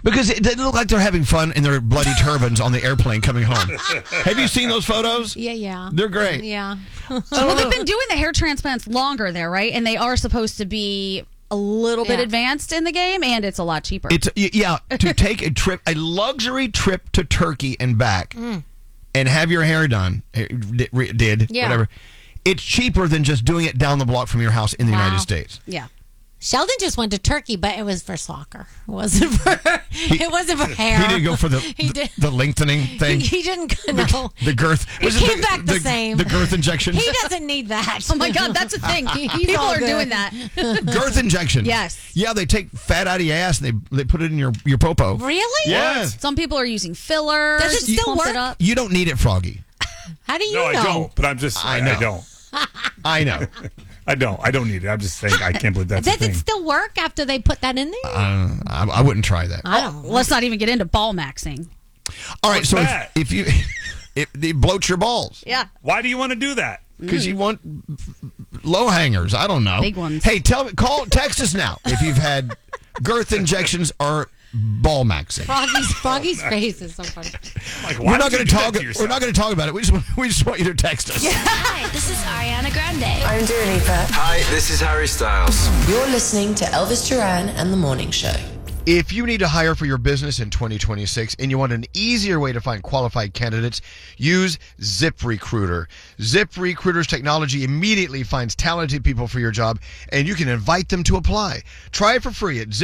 Because it doesn't look like they're having fun in their bloody turbans on the airplane coming home. Have you seen those photos? Yeah. They're great. Yeah. Well, they've been doing the hair transplants longer there, right? And they are supposed to be a little bit advanced in the game, and it's a lot cheaper. To take a luxury trip to Turkey and back and have your hair done, whatever. It's cheaper than just doing it down the block from your house in the United States. Yeah. Sheldon just went to Turkey, but it was for soccer. It wasn't for hair. He didn't go for the lengthening thing. He didn't know. The girth. He came back the same. The girth injection. He doesn't need that. Oh my God, that's a thing. People are doing that. Girth injection. Yes. Yeah, they take fat out of your ass and they put it in your popo. Really? Yes. Some people are using fillers. Does it still work? It up. You don't need it, Froggy. How do you know? No, I don't. But I'm just saying I don't. I know. I don't need it. I'm just saying I can't believe that's a Does thing. it still work after they put that in there? I wouldn't try that. I don't. Let's not even get into ball maxing. All right, so if you it bloats your balls. Yeah. Why do you want to do that? Because you want low hangers. I don't know. Big ones. Hey, text us now if you've had girth injections or ball maxing. Froggy's face is so funny. Like, We're not going to talk. We're not going to talk about it. We just want you to text us. Hi, this is Ariana Grande. I'm Dua Lipa. Hi, this is Harry Styles. You're listening to Elvis Duran and The Morning Show. If you need to hire for your business in 2026 and you want an easier way to find qualified candidates, use ZipRecruiter. ZipRecruiter's technology immediately finds talented people for your job, and you can invite them to apply. Try it for free at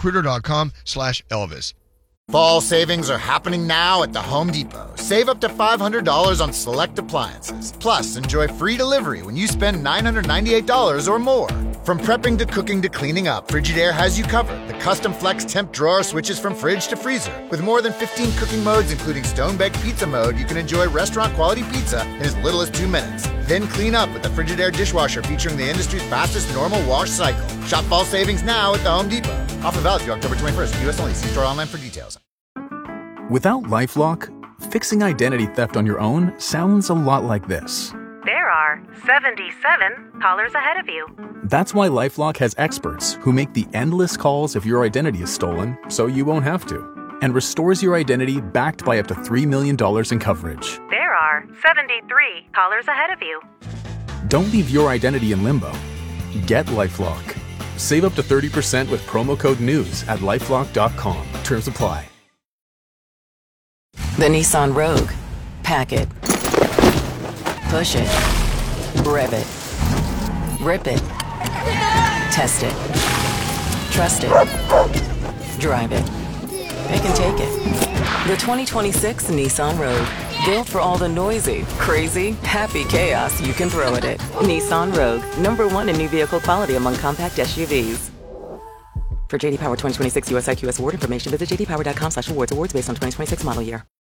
ZipRecruiter.com/Elvis. Fall savings are happening now at the Home Depot. Save up to $500 on select appliances. Plus, enjoy free delivery when you spend $998 or more. From prepping to cooking to cleaning up, Frigidaire has you covered. The custom flex temp drawer switches from fridge to freezer. With more than 15 cooking modes, including stone-baked pizza mode, you can enjoy restaurant-quality pizza in as little as 2 minutes. Then clean up with the Frigidaire dishwasher featuring the industry's fastest normal wash cycle. Shop fall savings now at the Home Depot. Offer valid through October 21st. U.S. only. See store online for details. Without LifeLock, fixing identity theft on your own sounds a lot like this. There are 77 callers ahead of you. That's why LifeLock has experts who make the endless calls if your identity is stolen, so you won't have to, and restores your identity backed by up to $3 million in coverage. There are 73 callers ahead of you. Don't leave your identity in limbo. Get LifeLock. Save up to 30% with promo code NEWS at LifeLock.com. Terms apply. The Nissan Rogue. Pack it. Push it. Rev it. Rip it. Test it. Trust it. Drive it. It can take it. The 2026 Nissan Rogue. Built for all the noisy, crazy, happy chaos you can throw at it. Nissan Rogue. #1 in new vehicle quality among compact SUVs. For JD Power 2026 US IQS award information, visit jdpower.com/awards. Awards based on 2026 model year.